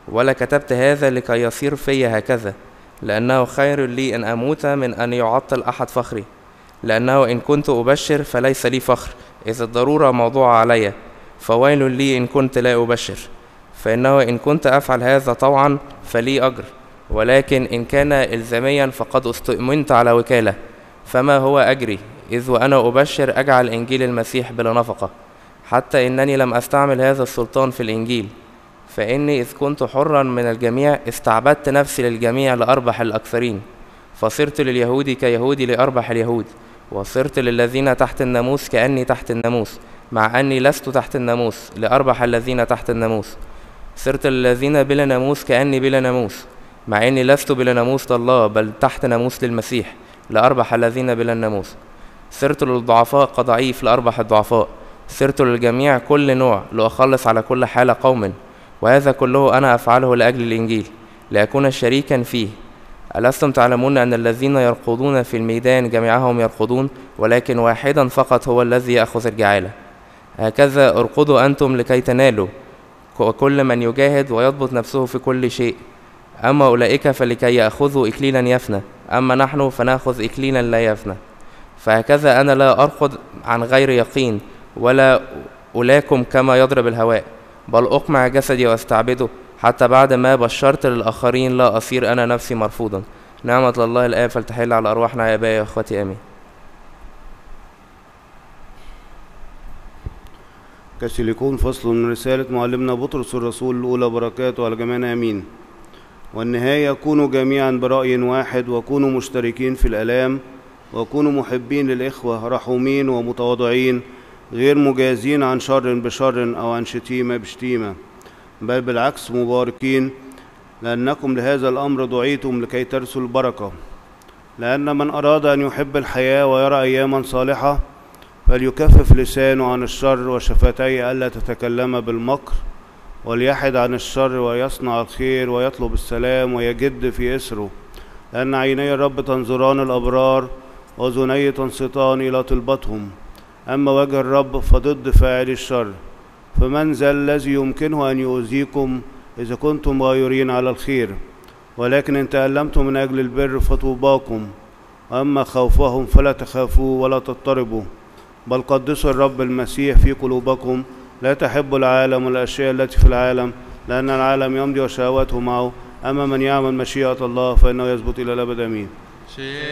ولا كتبت هذا لكي يصير في هكذا، لأنه خير لي أن أموت من أن يعطل أحد فخري. لأنه إن كنت أبشر فليس لي فخر، إذ الضرورة موضوعة علي، فويل لي إن كنت لا أبشر. فإنه إن كنت أفعل هذا طوعا فلي أجر، ولكن إن كان إلزاميا فقد استؤمنت على وكالة. فما هو أجري؟ إذ وأنا أبشر أجعل إنجيل المسيح بلا نفقة، حتى إنني لم أستعمل هذا السلطان في الإنجيل. فإني إذ كنت حرا من الجميع استعبدت نفسي للجميع لأربح الأكثرين. فصرت لليهود كيهودي لأربح اليهود، وصرت للذين تحت الناموس كأني تحت الناموس، مع أني لست تحت الناموس لأربح الذين تحت الناموس. صرت للذين بلا ناموس كأني بلا ناموس، مع أني لست بلا ناموس لله بل تحت ناموس للمسيح لأربح الذين بلا الناموس. صرت للضعفاء كضعيف لأربح الضعفاء. صرت للجميع كل نوع لأخلص على كل حال قوم، وهذا كله أنا أفعله لأجل الإنجيل لأكون شريكا فيه. ألستم تعلمون أن الذين يرقدون في الميدان جميعهم يرقدون، ولكن واحدا فقط هو الذي يأخذ الجعالة؟ هكذا ارقدوا أنتم لكي تنالوا، وكل من يجاهد ويضبط نفسه في كل شيء. أما أولئك فلكي يأخذوا إكليلا يفنى، أما نحن فنأخذ إكليلا لا يفنى. فهكذا أنا لا أرقد عن غير يقين، ولا ألاكم كما يضرب الهواء، بل أقمع جسدي وأستعبده، حتى بعد ما بشرت للآخرين لا أصير أنا نفسي مرفوضا. نعمة الله الآب فلتحل على أرواحنا يا أبائي وأخوتي، آمين. كسيليكون فصل من رسالة معلمنا بطرس الرسول الأولى، بركاته على جميعنا، آمين. والنهاية: كونوا جميعا برأي واحد، وكونوا مشتركين في الآلام، وكونوا محبين للإخوة، رحومين ومتواضعين، غير مجازين عن شر بشر أو عن شتيمة بشتيمة، بل بالعكس مباركين، لأنكم لهذا الأمر دعيتم لكي ترثوا البركة. لأن من أراد أن يحب الحياة ويرى أياما صالحة فليكفف لسانه عن الشر وشفتيه ألا تتكلم بالمكر، وليحد عن الشر ويصنع الخير ويطلب السلام ويجد في إسره. لأن عيني الرب تنظران الأبرار وأذنيه تنصتان إلى طلبتهم، أما وجه الرب فضد فاعل الشر. فمن ذا الذي يمكنه أن يؤذيكم إذا كنتم غيورين على الخير؟ ولكن إن تألمتم من أجل البر فطوباكم. وأما خوفهم فلا تخافوا ولا تضطربوا، بل قدسوا الرب المسيح في قلوبكم. لا تحبوا العالم والأشياء التي في العالم، لأن العالم يمضي وشهواته معه. أما من يعمل مشيئة الله فإنه يثبت إلى الأبد، آمين.